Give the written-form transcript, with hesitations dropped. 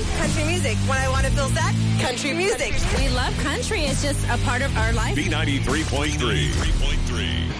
Country music. When I want to feel sad, country music. We love country. It's just a part of our life. B93.3.